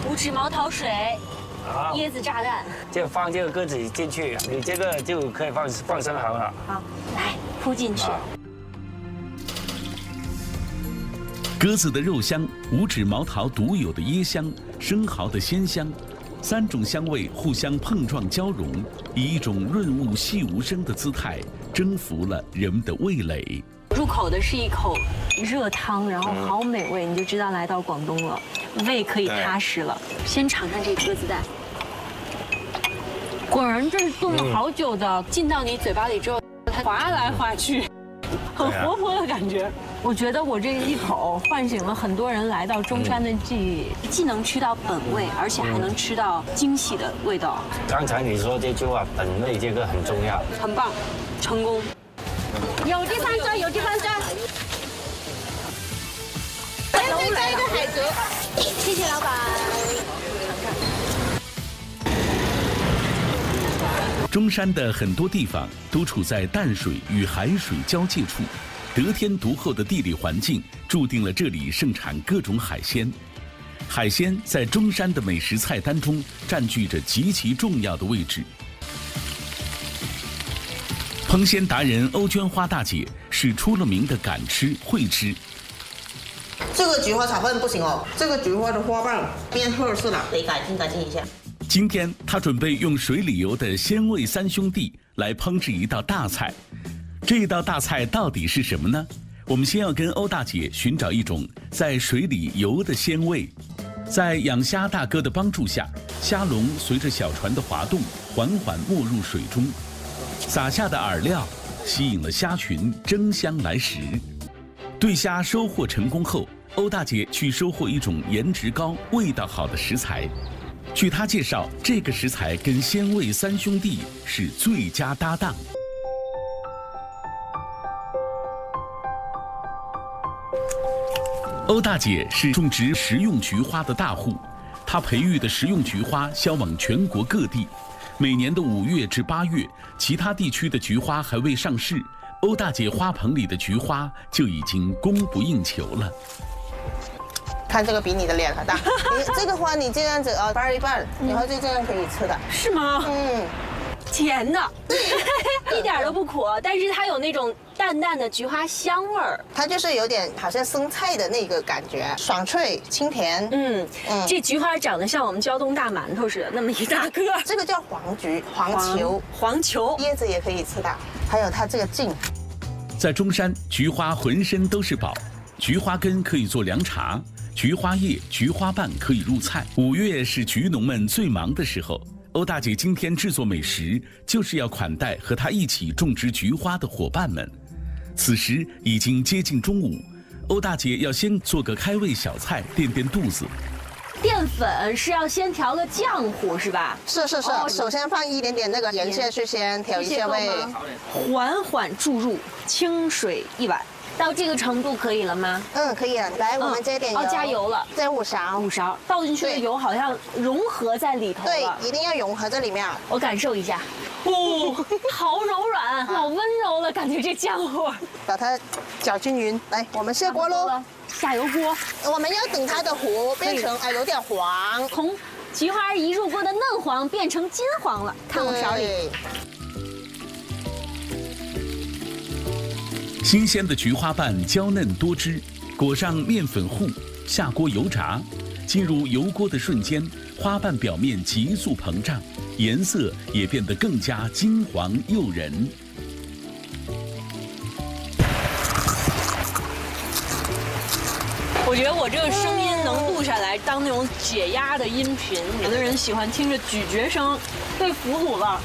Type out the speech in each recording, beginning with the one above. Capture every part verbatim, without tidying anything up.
五指毛桃水。 好， 椰子炸弹， 就放这个鸽子进去，你这个就可以放放生蚝了。 好，来铺进去。 鸽子的肉香、五指毛桃独有的椰香、生蚝的鲜香，三种香味互相碰撞交融，以一种润物细无声的姿态征服了人们的味蕾。 入口的是一口热汤，然后好美味，你就知道来到广东了，胃可以踏实了。先尝尝这鸽子蛋。 果然这是炖了好久的，进到你嘴巴里之后，它滑来滑去，很活泼的感觉。我觉得我这一口唤醒了很多人来到中山的记忆，既能吃到本味，而且还能吃到惊喜的味道。 刚才你说这句话，本味这个很重要， 很棒，成功。有地方钻，有地方钻。 再加一个海蜇， 谢谢老板。 中山的很多地方都处在淡水与海水交界处，得天独厚的地理环境注定了这里盛产各种海鲜。海鲜在中山的美食菜单中占据着极其重要的位置。烹鲜达人欧娟花大姐是出了名的敢吃会吃。 这个菊花炒饭不行哦，这个菊花的花瓣变褐色了，得改进改进一下。 今天他准备用水里游的鲜味三兄弟来烹制一道大菜，这道大菜到底是什么呢？我们先要跟欧大姐寻找一种在水里游的鲜味。在养虾大哥的帮助下，虾笼随着小船的滑动，缓缓没入水中，撒下的饵料吸引了虾群争相来食。对虾收获成功后，欧大姐去收获一种颜值高、味道好的食材。 据他介绍，这个食材跟鲜味三兄弟是最佳搭档。欧大姐是种植食用菊花的大户，她培育的食用菊花销往全国各地。每年的五月至八月，其他地区的菊花还未上市，欧大姐花棚里的菊花就已经供不应求了。 看这个比你的脸还大，你这个花你这样子啊掰一半，然后就这样可以吃的， 是吗？ 嗯， 甜的，一点都不苦，但是它有那种淡淡的菊花香味儿。 它就是有点好像生菜的那个感觉，爽脆清甜。 嗯嗯， 这菊花长得像我们胶东大馒头似的，那么一大个。 这个叫黄菊、黄球、 黄球， 椰子也可以吃的，还有它这个茎。 在中山，菊花浑身都是宝，菊花根可以做凉茶。 菊花叶、菊花瓣可以入菜。五月是菊农们最忙的时候，欧大姐今天制作美食，就是要款待和她一起种植菊花的伙伴们。此时已经接近中午，欧大姐要先做个开胃小菜垫垫肚子。 淀粉是要先调个浆糊是吧？ 是是是， 哦首先放一点点那个盐下去，先调一下味， 缓缓注入清水一碗。 到这个程度可以了吗？ 嗯，可以了。来，我们加点油。 哦，加油了， 再五勺。 五勺倒进去的油好像融合在里头了。 对，一定要融合在里面。 我感受一下，哦，好柔软，好温柔了，感觉这浆糊。 把它搅均匀。来，我们下锅喽。 下油锅。 我们要等它的糊变成啊有点黄， 从菊花一入锅的嫩黄变成金黄了。看我勺里。 新鲜的菊花瓣娇嫩多汁，裹上面粉糊，下锅油炸。进入油锅的瞬间，花瓣表面急速膨胀，颜色也变得更加金黄诱人。 我觉得我这个声音能录下来，当那种解压的音频。有的人喜欢听着咀嚼声，被俘虏了。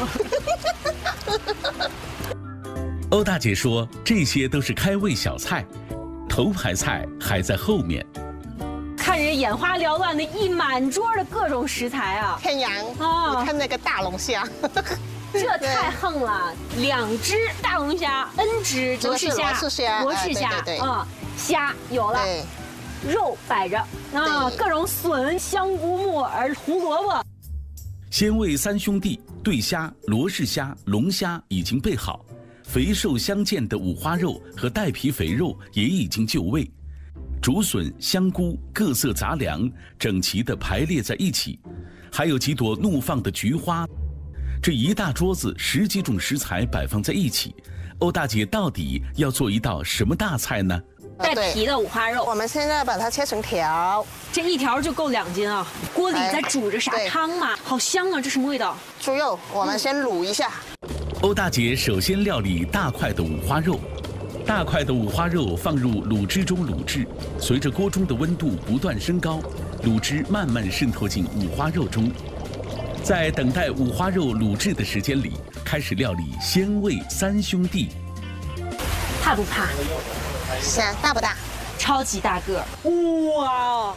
欧大姐说：“这些都是开胃小菜，头牌菜还在后面。” 看着眼花缭乱的一满桌的各种食材啊！ 天阳啊，你看那个大龙虾， 这太横了！两只大龙虾，N 只罗氏虾， 罗氏虾， 罗氏虾啊，虾有了，肉摆着啊，各种笋、香菇、木耳、胡萝卜。 鲜味三兄弟对虾、罗氏虾、龙虾已经备好。肥瘦相间的五花肉和带皮肥肉也已经就位， 竹笋、香菇、各色杂粮整齐地排列在一起，还有几朵怒放的菊花。这一大桌子十几种食材摆放在一起，欧大姐到底要做一道什么大菜呢？ 带皮的五花肉， 我们现在把它切成条， 这一条就够两斤啊！锅里在煮着啥汤嘛？好香啊！这什么味道？ 猪肉，我们先卤一下。 欧大姐首先料理大块的五花肉，大块的五花肉放入卤汁中卤制，随着锅中的温度不断升高，卤汁慢慢渗透进五花肉中。在等待五花肉卤制的时间里，开始料理鲜味三兄弟。 怕不怕？ 是啊，大不大？ 超级大个儿！哇，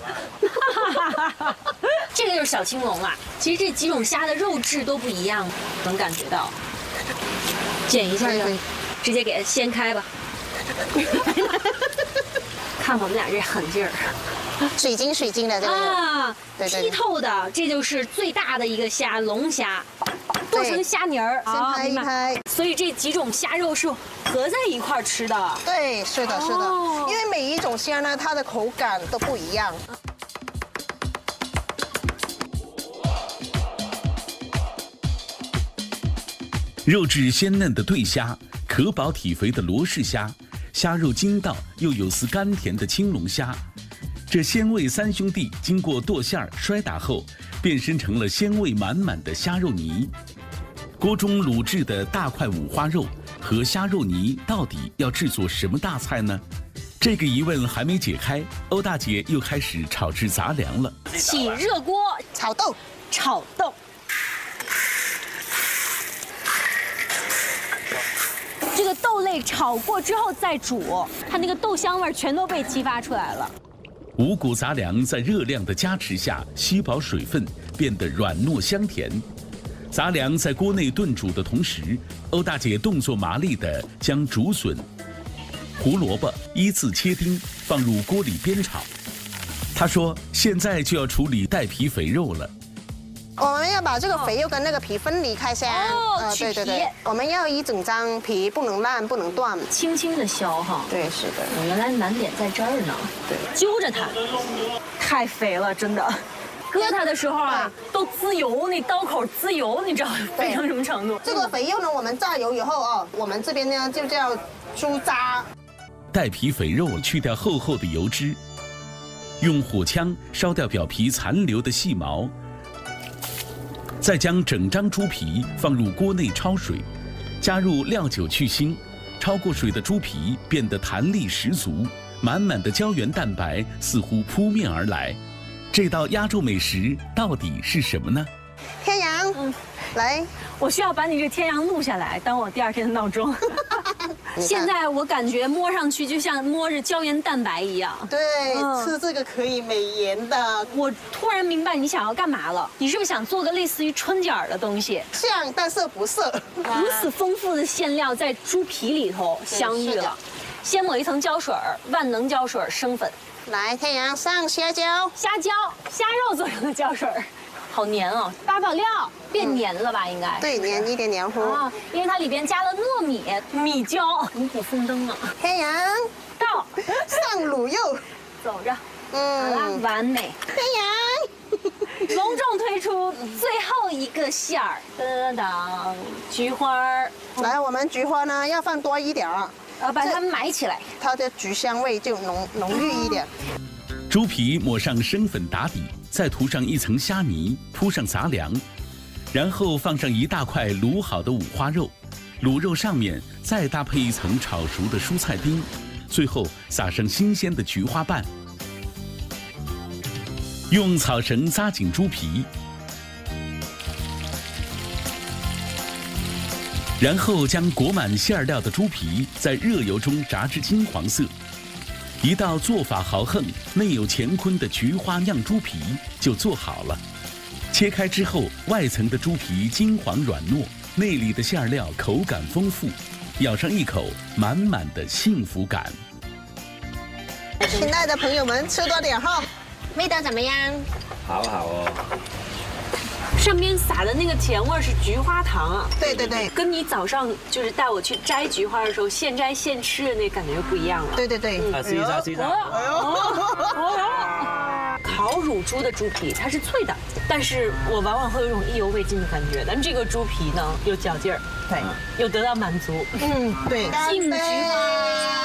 这个就是小青龙啊。其实这几种虾的肉质都不一样，能感觉到。剪一下就直接给它掀开吧。看我们俩这狠劲儿。 水晶水晶的这个啊， 对对剔透的，这就是最大的一个虾，龙虾，剁成虾泥儿， 先拍一拍。 所以这几种虾肉是合在一块儿吃的。 对，是的，是的， 哦因为每一种虾呢，它的口感都不一样。 肉质鲜嫩的对虾，壳薄体肥的罗氏虾，虾肉筋道又有丝甘甜的青龙虾。这鲜味三兄弟经过剁馅儿摔打后，变身成了鲜味满满的虾肉泥。锅中卤制的大块五花肉和虾肉泥到底要制作什么大菜呢？这个疑问还没解开，欧大姐又开始炒制杂粮了。 起热锅， 炒豆， 炒豆。这个豆类炒过之后再煮，它那个豆香味全都被激发出来了。 五谷杂粮在热量的加持下吸饱水分，变得软糯香甜。杂粮在锅内炖煮的同时，欧大姐动作麻利地将竹笋、胡萝卜依次切丁放入锅里煸炒。她说：“现在就要处理带皮肥肉了。” 我们要把这个肥肉跟那个皮分离开先。 哦，取皮。 对对对，我们要一整张皮，不能烂，不能断， 轻轻的削哈。 对，是的。 我原来难点在这儿呢。 对， 揪着它，太肥了，真的。割它的时候啊，都滋油，那刀口滋油，你知道肥成什么程度？ 这个肥肉呢，我们炸油以后哦，我们这边呢就叫猪渣。 带皮肥肉去掉厚厚的油脂，用火枪烧掉表皮残留的细毛。再将整张猪皮放入锅内焯水，加入料酒去腥，焯过水的猪皮变得弹力十足，满满的胶原蛋白似乎扑面而来。这道压轴美食到底是什么呢？ 天阳， 嗯， 来， 我需要把你这天阳录下来，当我第二天的闹钟。现在我感觉摸上去就像摸着胶原蛋白一样。 对， 嗯吃这个可以美颜的。 我突然明白你想要干嘛了，你是不是想做个类似于春卷儿的东西？ 像，但是不是。 如此丰富的馅料在猪皮里头相遇了，先抹一层胶水儿，万能胶水儿生粉。 来，天阳上虾椒， 虾椒，虾肉做成的胶水儿，好黏哦。八宝料变黏了吧？应该对，黏一点黏糊。 啊，因为它里边加了糯米、米椒，五谷丰登啊。 天阳到， 上卤肉， 走着，好啦， 嗯， 完美。 天阳， 隆重推出最后一个馅儿，噔噔噔，菊花儿， 来，我们菊花呢要放多一点儿， 呃，把它埋起来。 它的菊香味就浓浓郁一点。 猪皮抹上生粉打底，再涂上一层虾泥，铺上杂粮，然后放上一大块卤好的五花肉，卤肉上面再搭配一层炒熟的蔬菜丁，最后撒上新鲜的菊花瓣。用草绳扎紧猪皮，然后将裹满馅料的猪皮在热油中炸至金黄色。一道做法豪横、内有乾坤的菊花酿猪皮就做好了。切开之后，外层的猪皮金黄软糯，内里的馅料口感丰富，咬上一口，满满的幸福感。 亲爱的朋友们，吃多点哈。味道怎么样？ 好好哦。 上面撒的那个甜味是菊花糖啊。 对对对， 跟你早上就是带我去摘菊花的时候现摘现吃的那感觉不一样了。 对对对， 啊，试一下，试一下。 哎呦，烤乳猪的猪皮它是脆的，但是我往往会有一种意犹未尽的感觉。但这个猪皮呢有嚼劲儿， 对， 有得到满足。 嗯，对， 进菊花。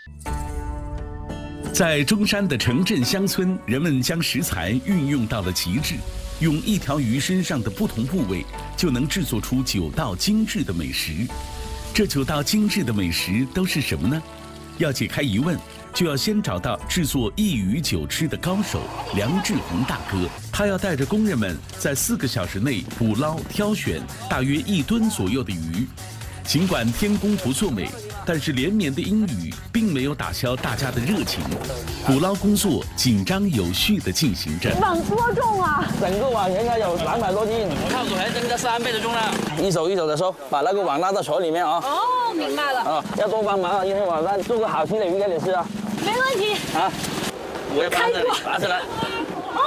在中山的城镇乡村，人们将食材运用到了极致，用一条鱼身上的不同部位就能制作出九道精致的美食。这九道精致的美食都是什么呢？要解开疑问，就要先找到制作一鱼九吃的高手梁志宏大哥。他要带着工人们在四个小时内捕捞挑选大约一吨左右的鱼。尽管天公不作美，但是连绵的阴雨并没有打消大家的热情。捕捞工作紧张有序地进行着。 网多重啊？ 整个网应该有两百多斤，差不多还增加三倍的重量。一手一手的收，把那个网拉到船里面啊。 哦，明白了。 啊，要多帮忙啊，因为晚上做个好吃的鱼给你吃啊。 没问题。 啊，我要拔着你，拔起来。 啊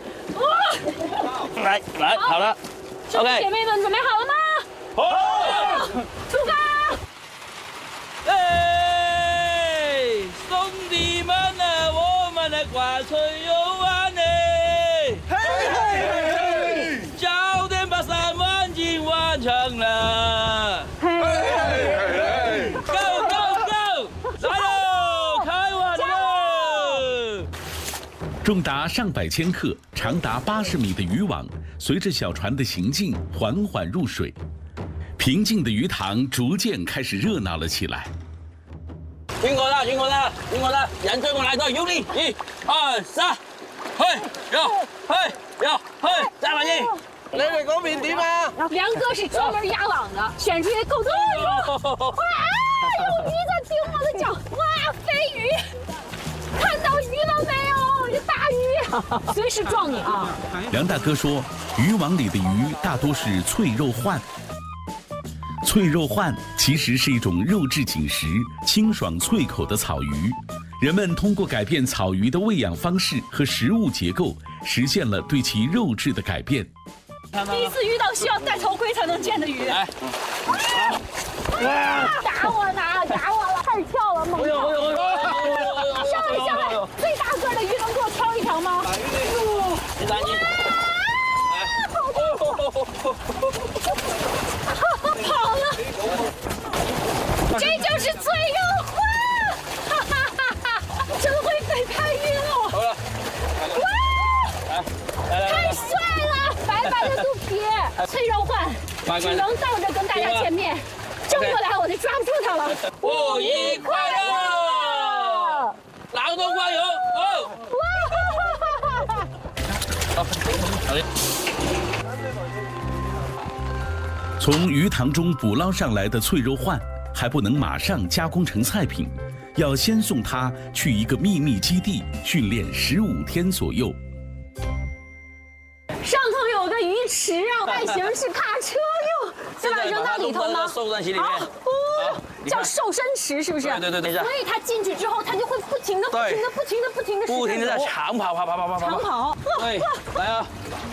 啊！ 来来，好了。 兄弟姐妹们准备好了吗？ 好。 出发！ 哎，兄弟们啊，我们的挂春游湾呢？嘿嘿嘿！早点把三万斤完成了。嘿嘿嘿 ！Go go go！ 来喽，开玩喽！ 重达上百千克、长达八十米的渔网，随着小船的行进缓缓入水。平静的鱼塘逐渐开始热闹了起来。 辛苦了，辛苦了，辛苦了！人追过来，都用力！一、二、三，嘿，有，嘿，有，嘿，再来一！你哋嗰邊點啊？ 梁哥是专门压网的，选出一个够多的鱼。哇！有鱼在顶我的脚！哇，飞鱼！看到鱼了没有？这大鱼，随时撞你啊！ 梁大哥说，渔网里的鱼大多是脆肉鲩。脆肉鲩其实是一种肉质紧实、清爽脆口的草鱼。人们通过改变草鱼的喂养方式和食物结构，实现了对其肉质的改变。 第一次遇到需要戴头盔才能见的鱼。 来， 打我呢！打我了！太跳了，猛跳！上来上来！最大个的鱼能给我挑一条吗？ 第三斤。 跑了，这就是脆肉鲩，哈哈哈哈！真会飞拍鱼了， 好了， 哇，太帅了！白白的肚皮，脆肉鲩，只能倒着跟大家见面，正过来我就抓不住它了。 五一快乐，劳动加油！ 哇， 好，好的。 从鱼塘中捕捞上来的脆肉鲩还不能马上加工成菜品，要先送它去一个秘密基地训练十五天左右。 上头有个鱼池啊，外形是卡车哟，就把它扔到里头吗？ 瘦身池里面。 哦，叫瘦身池是不是？ 对对对，等一下。 所以它进去之后，它就会不停的、不停的、不停的、不停的、 不停的在长跑，跑跑跑跑跑。 长跑。 对，来啊！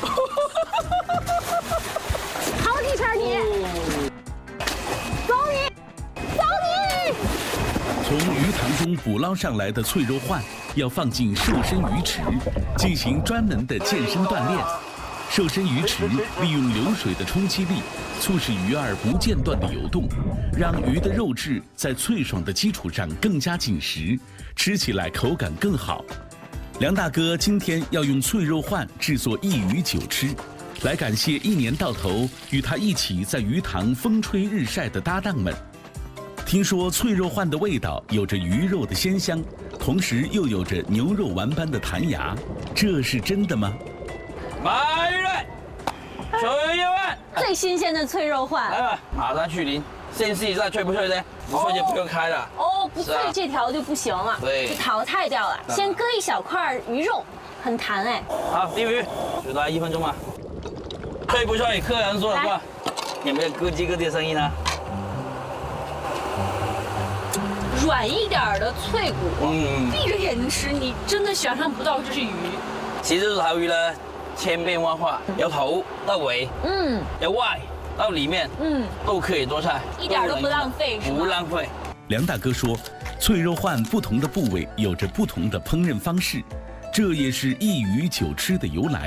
好几圈你，走你，走你！ 从鱼塘中捕捞上来的脆肉鲩要放进瘦身鱼池，进行专门的健身锻炼。瘦身鱼池利用流水的冲击力，促使鱼儿不间断地游动，让鱼的肉质在脆爽的基础上更加紧实，吃起来口感更好。梁大哥今天要用脆肉鲩制作一鱼九吃，来感谢一年到头与他一起在鱼塘风吹日晒的搭档们。听说脆肉鲩的味道有着鱼肉的鲜香，同时又有着牛肉丸般的弹牙，这是真的吗？ 买来，脆肉鲩， 最新鲜的脆肉鲩。 来吧，马上去鳞，先试一下脆不脆呢？不脆就不用开了。 哦，不脆这条就不行了， 对， 就淘汰掉了。先割一小块鱼肉，很弹哎。 好，第鱼，就大概一分钟吧。脆不脆？客人说了算。有没有咯叽咯叽的声音呢？ 软一点的脆骨， 嗯， 闭着眼睛吃，你真的想象不到这是鱼。 其实这条鱼呢， 千变万化，由头到尾， 嗯， 由外到里面， 嗯， 都可以做菜， 一点都不浪费，是吗？ 不浪费。 梁大哥说，脆肉鲩不同的部位有着不同的烹饪方式，这也是一鱼九吃的由来。